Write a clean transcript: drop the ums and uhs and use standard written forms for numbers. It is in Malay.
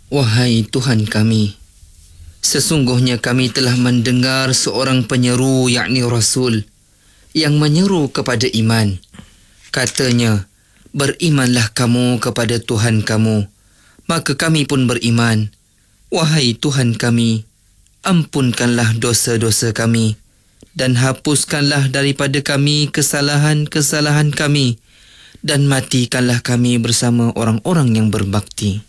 Wahai Tuhan kami, sesungguhnya kami telah mendengar seorang penyeru, yakni Rasul, yang menyeru kepada iman. Katanya, berimanlah kamu kepada Tuhan kamu. Maka kami pun beriman. Wahai Tuhan kami, ampunkanlah dosa-dosa kami dan hapuskanlah daripada kami kesalahan-kesalahan kami dan matikanlah kami bersama orang-orang yang berbakti.